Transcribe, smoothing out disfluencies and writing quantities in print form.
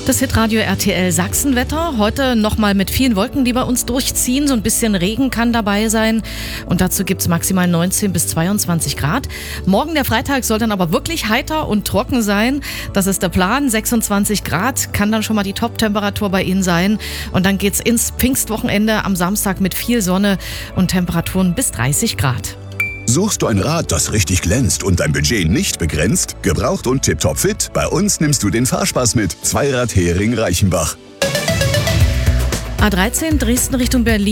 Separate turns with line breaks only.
Das Hitradio RTL Sachsenwetter. Heute nochmal mit vielen Wolken, die bei uns durchziehen. So ein bisschen Regen kann dabei sein. Und dazu gibt's maximal 19 bis 22 Grad. Morgen, der Freitag, soll dann aber wirklich heiter und trocken sein. Das ist der Plan. 26 Grad kann dann schon mal die Top-Temperatur bei Ihnen sein. Und dann geht's ins Pfingstwochenende am Samstag mit viel Sonne und Temperaturen bis 30 Grad.
Suchst du ein Rad, das richtig glänzt und dein Budget nicht begrenzt? Gebraucht und tipptopp fit? Bei uns nimmst du den Fahrspaß mit. Zweirad Hering-Reichenbach.
A13 Dresden Richtung Berlin.